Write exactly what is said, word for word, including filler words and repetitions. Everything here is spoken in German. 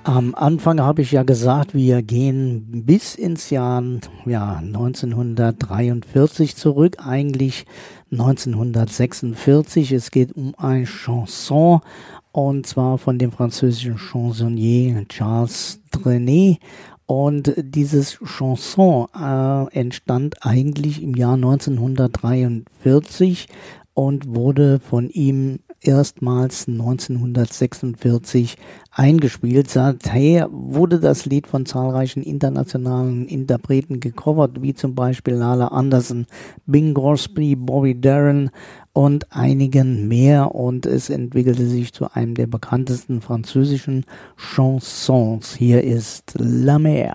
Am Anfang habe ich ja gesagt, wir gehen bis ins Jahr ja, neunzehnhundertdreiundvierzig zurück, eigentlich neunzehnhundertsechsundvierzig. Es geht um ein Chanson und zwar von dem französischen Chansonnier Charles Trenet. Und dieses Chanson äh, entstand eigentlich im Jahr neunzehnhundertdreiundvierzig und wurde von ihm erstmals neunzehnhundertsechsundvierzig eingespielt. Seither wurde das Lied von zahlreichen internationalen Interpreten gecovert, wie zum Beispiel Lala Anderson, Bing Crosby, Bobby Darin und einigen mehr. Und es entwickelte sich zu einem der bekanntesten französischen Chansons. Hier ist La Mer.